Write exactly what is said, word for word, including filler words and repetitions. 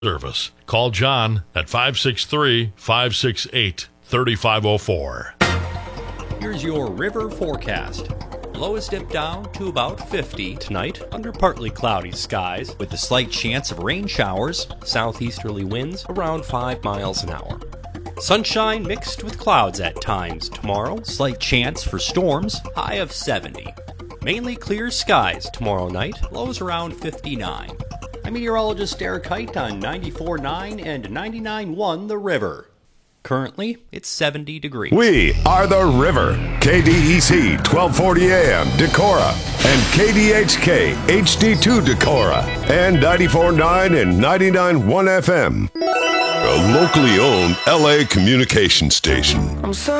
Service. Call John at five six three, five six eight, three five zero four. Here's your river forecast. Lows dip down to about fifty tonight under partly cloudy skies with a slight chance of rain showers, southeasterly winds around five miles an hour. Sunshine mixed with clouds at times tomorrow, slight chance for storms, high of seventy. Mainly clear skies tomorrow night, lows around fifty-nine. I'm meteorologist Eric Height on ninety-four point nine and ninety-nine point one The River. Currently, it's seventy degrees. We are The River. K D E C twelve forty A M Decorah and K D H K H D two Decorah and ninety-four point nine and ninety-nine point one F M. A locally owned L A communication station. I'm so